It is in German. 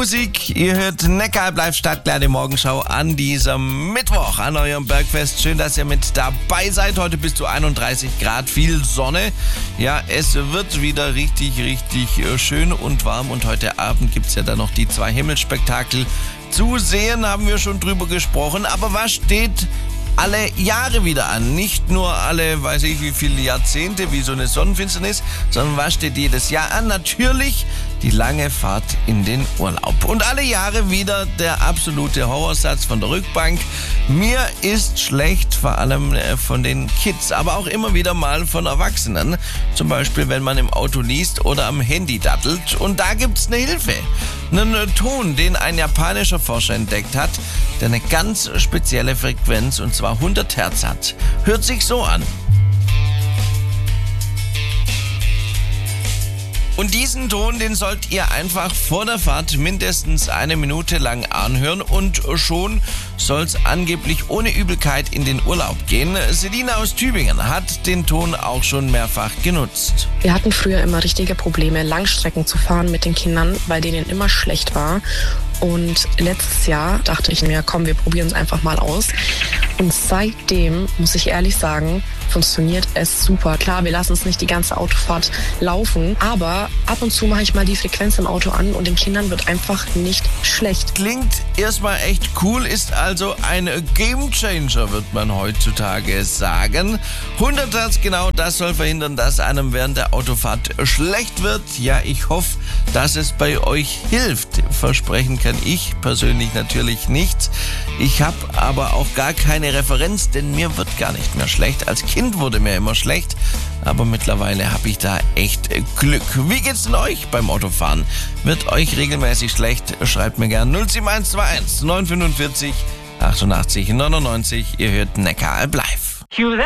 Musik. Ihr hört Neckar bleibt Stadtklar, die Morgenschau an diesem Mittwoch an eurem Bergfest. Schön, dass ihr mit dabei seid. Heute bis zu 31 Grad, viel Sonne. Ja, es wird wieder richtig schön und warm. Und heute Abend gibt es ja dann noch die 2 Himmelsspektakel zu sehen, haben wir schon drüber gesprochen. Aber was steht alle Jahre wieder an? Nicht nur alle, weiß ich wie viele Jahrzehnte, wie so eine Sonnenfinsternis, sondern was steht jedes Jahr an? Natürlich die lange Fahrt in den Urlaub. Und alle Jahre wieder der absolute Horrorsatz von der Rückbank. Mir ist schlecht, vor allem von den Kids, aber auch immer wieder mal von Erwachsenen. Zum Beispiel, wenn man im Auto liest oder am Handy dattelt. Und da gibt's eine Hilfe. Einen Ton, den ein japanischer Forscher entdeckt hat, der eine ganz spezielle Frequenz, und zwar 100 Hertz hat. Hört sich so an. Und diesen Ton, den sollt ihr einfach vor der Fahrt mindestens 1 Minute lang anhören und schon soll's angeblich ohne Übelkeit in den Urlaub gehen. Selina aus Tübingen hat den Ton auch schon mehrfach genutzt. Wir hatten früher immer richtige Probleme, Langstrecken zu fahren mit den Kindern, weil denen immer schlecht war. Und letztes Jahr dachte ich mir, komm, wir probieren es einfach mal aus. Und seitdem, muss ich ehrlich sagen, funktioniert es super. Klar, wir lassen es nicht die ganze Autofahrt laufen, aber ab und zu mache ich mal die Frequenz im Auto an und den Kindern wird einfach nicht schlecht. Klingt erstmal echt cool, ist also ein Gamechanger, wird man heutzutage sagen. 100 Hertz, genau, das soll verhindern, dass einem während der Autofahrt schlecht wird. Ja, ich hoffe, dass es bei euch hilft. Versprechen kann ich persönlich natürlich nichts. Ich habe aber auch gar keine Referenz, denn mir wird gar nicht mehr schlecht. Als Kind wurde mir immer schlecht, aber mittlerweile habe ich da echt Glück. Wie geht's denn euch beim Autofahren? Wird euch regelmäßig schlecht? Schreibt mir gern 07121 945 88 99. Ihr hört Neckar live.